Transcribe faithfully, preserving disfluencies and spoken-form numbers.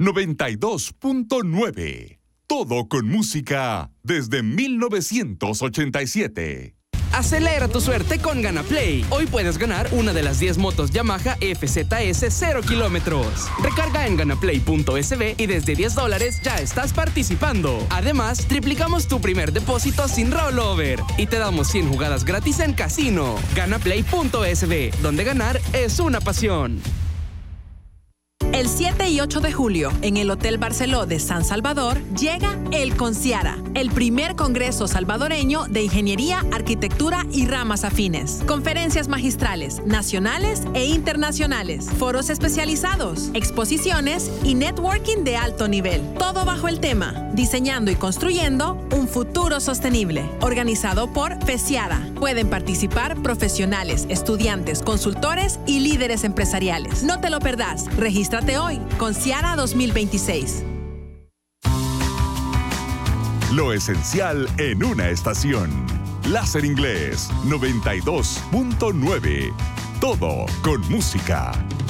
noventa y dos punto nueve. Todo con música desde mil novecientos ochenta y siete. Acelera tu suerte con GanaPlay. Hoy puedes ganar una de las diez motos Yamaha F Z S cero kilómetros. Recarga en ganaplay punto es be y desde diez dólares ya estás participando. Además, triplicamos tu primer depósito sin rollover y te damos cien jugadas gratis en casino. ganaplay punto es be, donde ganar es una pasión. El siete y ocho de julio, en el Hotel Barceló de San Salvador, llega el Conciara, el primer congreso salvadoreño de ingeniería, arquitectura y ramas afines. Conferencias magistrales, nacionales e internacionales, foros especializados, exposiciones y networking de alto nivel. Todo bajo el tema, diseñando y construyendo un futuro sostenible. Organizado por FESIARA. Pueden participar profesionales, estudiantes, consultores y líderes empresariales. No te lo perdás. Regístrate hoy, Conciara dos mil veintiséis. Lo esencial en una estación. Láser Inglés noventa y dos punto nueve. Todo con música.